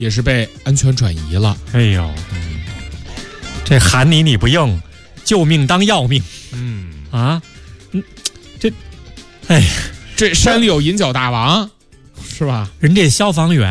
也是被安全转移了。 哎呦，这喊你不应，救命当要命。哎呀， 这山里有银角大王，是吧？ 人这消防员